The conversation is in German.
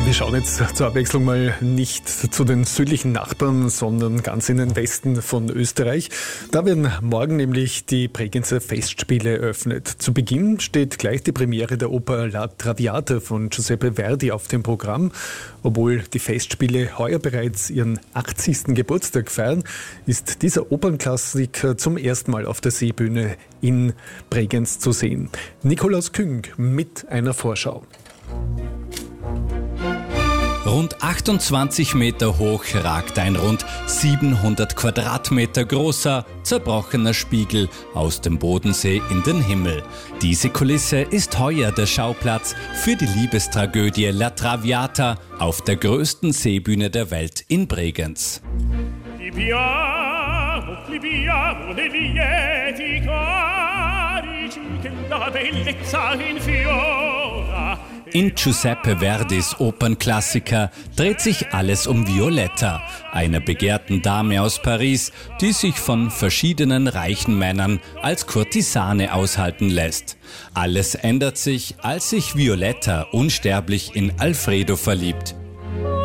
Wir schauen jetzt zur Abwechslung mal nicht zu den südlichen Nachbarn, sondern ganz in den Westen von Österreich. Da werden morgen nämlich die Bregenzer Festspiele eröffnet. Zu Beginn steht gleich die Premiere der Oper La Traviata von Giuseppe Verdi auf dem Programm. Obwohl die Festspiele heuer bereits ihren 80. Geburtstag feiern, ist dieser Opernklassiker zum ersten Mal auf der Seebühne in Bregenz zu sehen. Nikolaus Küng mit einer Vorschau. Rund 28 Meter hoch ragt ein rund 700 Quadratmeter großer, zerbrochener Spiegel aus dem Bodensee in den Himmel. Diese Kulisse ist heuer der Schauplatz für die Liebestragödie La Traviata auf der größten Seebühne der Welt in Bregenz. In Giuseppe Verdis Opernklassiker dreht sich alles um Violetta, einer begehrten Dame aus Paris, die sich von verschiedenen reichen Männern als Kurtisane aushalten lässt. Alles ändert sich, als sich Violetta unsterblich in Alfredo verliebt.